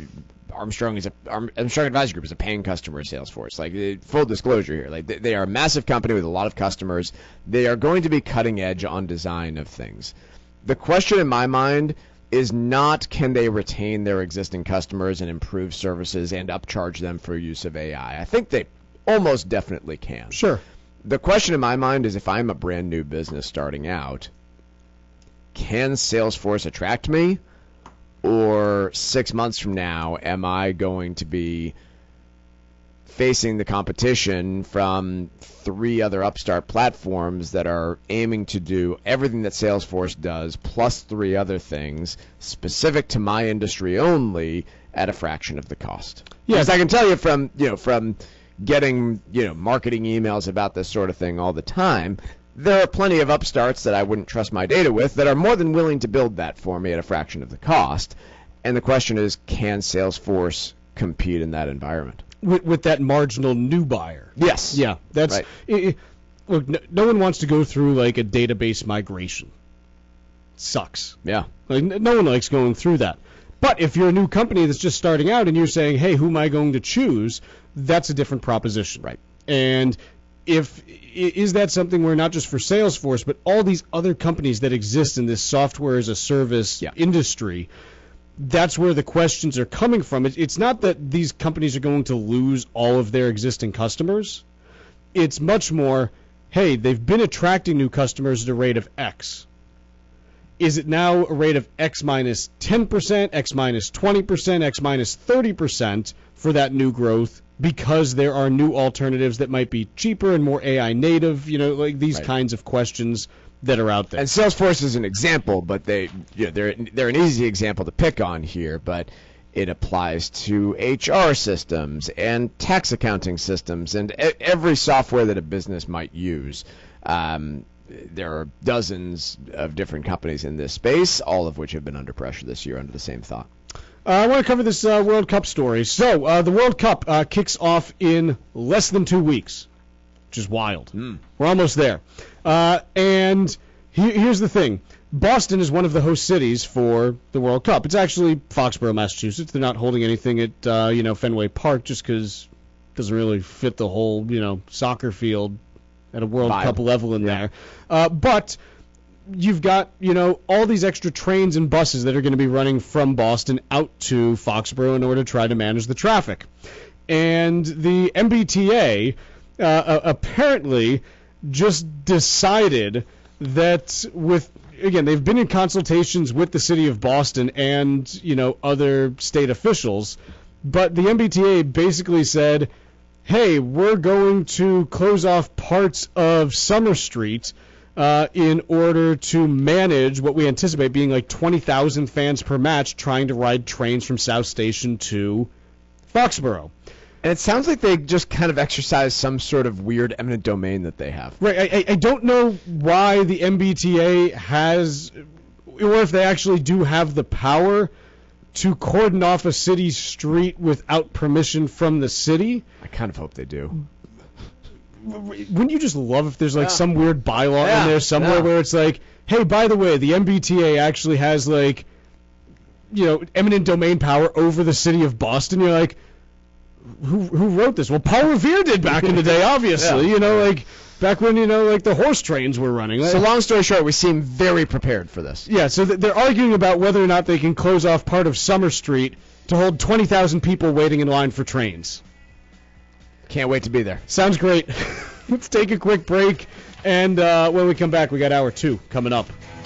Armstrong Advisory Group is a paying customer of Salesforce. Like, full disclosure here, like they are a massive company with a lot of customers. They are going to be cutting edge on design of things. The question in my mind is not can they retain their existing customers and improve services and upcharge them for use of AI. I think they almost definitely can. Sure. The question in my mind is if I'm a brand new business starting out, can Salesforce attract me? Or 6 months from now, am I going to be facing the competition from 3 other upstart platforms that are aiming to do everything that Salesforce does, plus 3 other things specific to my industry only at a fraction of the cost? Yes, I can tell you from getting marketing emails about this sort of thing all the time, there are plenty of upstarts that I wouldn't trust my data with that are more than willing to build that for me at a fraction of the cost. And the question is, can Salesforce compete in that environment? With that marginal new buyer. Yes. Yeah, that's right. Look, no one wants to go through like a database migration. It sucks. Yeah. Like, no one likes going through that. But if you're a new company that's just starting out and you're saying, hey, who am I going to choose? That's a different proposition. Right. And is that something where not just for Salesforce, but all these other companies that exist in this software as a service industry, that's where the questions are coming from. It's not that these companies are going to lose all of their existing customers. It's much more, hey, they've been attracting new customers at a rate of X. Is it now a rate of X minus 10%, X minus 20%, X minus 30% for that new growth because there are new alternatives that might be cheaper and more AI native, like these kinds of questions that are out there. And Salesforce is an example, but they're an easy example to pick on here, but it applies to HR systems and tax accounting systems and every software that a business might use. There are dozens of different companies in this space, all of which have been under pressure this year under the same thought. I want to cover this World Cup story. So the World Cup kicks off in less than 2 weeks, which is wild. We're almost there. And here's the thing. Boston is one of the host cities for the World Cup. It's actually Foxborough, Massachusetts. They're not holding anything at Fenway Park just because it doesn't really fit the whole soccer field at a World Cup level in there. But you've got all these extra trains and buses that are going to be running from Boston out to Foxborough in order to try to manage the traffic. And the MBTA apparently just decided that they've been in consultations with the city of Boston and, other state officials, but the MBTA basically said, hey, we're going to close off parts of Summer Street in order to manage what we anticipate being like 20,000 fans per match trying to ride trains from South Station to Foxborough. And it sounds like they just kind of exercise some sort of weird eminent domain that they have. Right. I don't know why the MBTA has, or if they actually do have the power to cordon off a city street without permission from the city. I kind of hope they do. Wouldn't you just love if there's some weird bylaw in there somewhere where it's like, hey, by the way, the MBTA actually has eminent domain power over the city of Boston. You're like, who wrote this? Well, Paul Revere did back in the day, obviously. Back when the horse trains were running. So long story short, we seem very prepared for this. Yeah. So they're arguing about whether or not they can close off part of Summer Street to hold 20,000 people waiting in line for trains. Can't wait to be there. Sounds great. Let's take a quick break, and when we come back, we got hour 2 coming up.